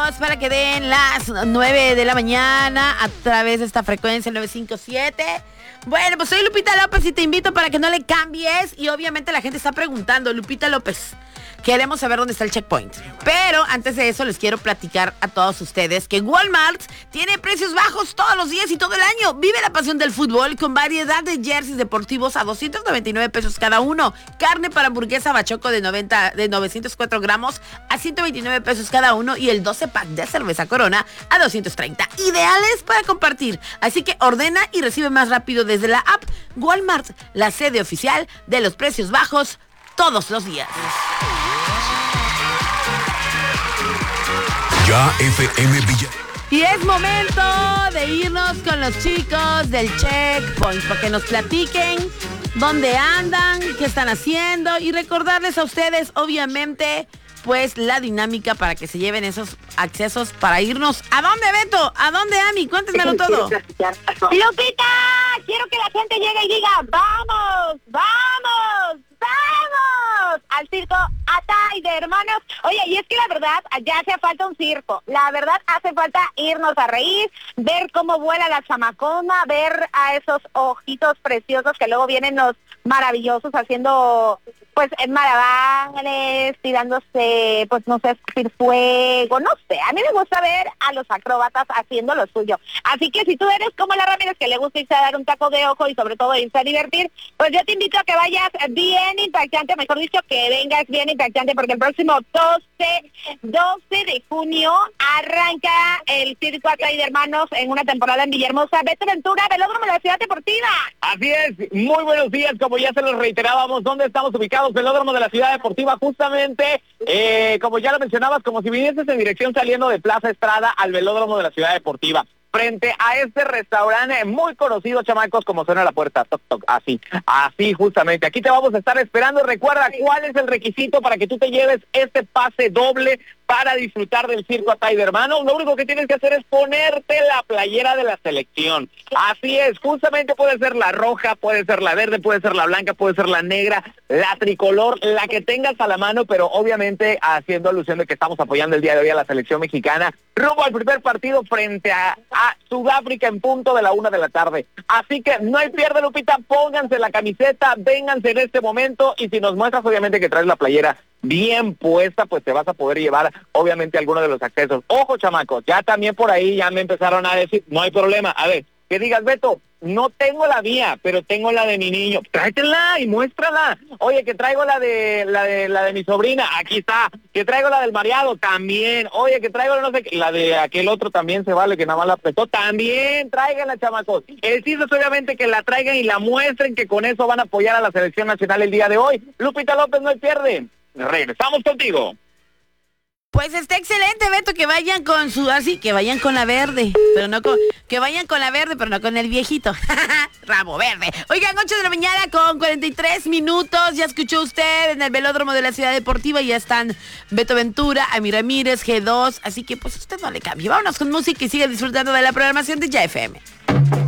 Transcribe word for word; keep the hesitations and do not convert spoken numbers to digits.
minutos para que den las nueve de la mañana a través de esta frecuencia nueve cinco siete. Bueno, pues soy Lupita López y te invito para que no le cambies. Y obviamente la gente está preguntando, Lupita López, queremos saber dónde está el checkpoint. Pero antes de eso les quiero platicar a todos ustedes que Walmart tiene precios bajos todos los días y todo el año. Vive la pasión del fútbol con variedad de jerseys deportivos a doscientos noventa y nueve pesos cada uno. Carne para hamburguesa bachoco de, noventa, de novecientos cuatro gramos a ciento veintinueve pesos cada uno. Y el doce pack de cerveza Corona a doscientos treinta. Ideales para compartir. Así que ordena y recibe más rápido desde la app. Walmart, la sede oficial de los precios bajos todos los días. Ya F M Villa. Y es momento de irnos con los chicos del Checkpoint para que nos platiquen dónde andan, qué están haciendo y recordarles a ustedes, obviamente, pues la dinámica para que se lleven esos accesos para irnos. ¿A dónde, Beto? ¿A dónde, Ami? Cuéntenmelo todo. Lupita, quiero que la gente llegue y diga, vamos, vamos, vamos al circo Atay de hermanos. Oye, y es que la verdad, ya hace falta un circo. La verdad, hace falta irnos a reír, ver cómo vuela la chamacona, ver a esos ojitos preciosos que luego vienen los maravillosos haciendo, pues, en malabares, tirándose, pues, no sé, escupir fuego, no sé. A mí me gusta ver a los acróbatas haciendo lo suyo. Así que si tú eres como la Ramírez, que le gusta irse a dar un taco de ojo y sobre todo irse a divertir, pues yo te invito a que vayas bien impactante, mejor dicho, que vengas bien impactante, porque el próximo doce de junio arranca el circo Atay de hermanos en una temporada en Villahermosa. Beto Ventura, Velódromo de la Ciudad Deportiva. Así es, muy buenos días, como ya se los reiterábamos, ¿dónde estamos ubicados? Velódromo de la Ciudad Deportiva, justamente, eh, como ya lo mencionabas, como si vinieses en dirección saliendo de Plaza Estrada al Velódromo de la Ciudad Deportiva. Frente a este restaurante muy conocido, chamacos, como suena la puerta, toc, toc, así, así justamente. Aquí te vamos a estar esperando. Recuerda cuál es el requisito para que tú te lleves este pase doble para disfrutar del circo Atay de hermanos. Lo único que tienes que hacer es ponerte la playera de la selección. Así es, justamente puede ser la roja, puede ser la verde, puede ser la blanca, puede ser la negra, la tricolor, la que tengas a la mano, pero obviamente haciendo alusión de que estamos apoyando el día de hoy a la selección mexicana, rumbo al primer partido frente a, a Sudáfrica en punto de la una de la tarde. Así que no hay pierde, Lupita, pónganse la camiseta, vénganse en este momento, y si nos muestras obviamente que traes la playera bien puesta, pues te vas a poder llevar obviamente alguno de los accesos. Ojo, chamacos, ya también por ahí ya me empezaron a decir, no hay problema, a ver, que digas, Beto, no tengo la mía, pero tengo la de mi niño, tráetela y muéstrala. Oye, que traigo la de la de la de mi sobrina, aquí está. Que traigo la del mareado, también. Oye, que traigo no sé qué, la de aquel otro también se vale, que nada más la apretó, también. Tráiganla, chamacos. El chiste es obviamente que la traigan y la muestren, que con eso van a apoyar a la selección nacional el día de hoy. Lupita López, no hay pierde. Regresamos contigo. Pues está excelente, Beto, que vayan con su, así, que vayan con la verde, pero no con, que vayan con la verde, pero no con el viejito. Rabo verde. Oigan, ocho de la mañana con cuarenta y tres minutos, ya escuchó usted en el Velódromo de la Ciudad Deportiva, ya están Beto Ventura, Ami Ramírez, G dos, así que pues usted no le cambie. Vámonos con música y sigue disfrutando de la programación de Ya F M.